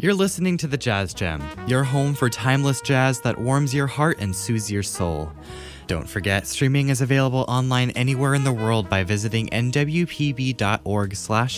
You're listening to The Jazz Gem, your home for timeless jazz that warms your heart and soothes your soul. Don't forget, streaming is available online anywhere in the world by visiting nwpb.org/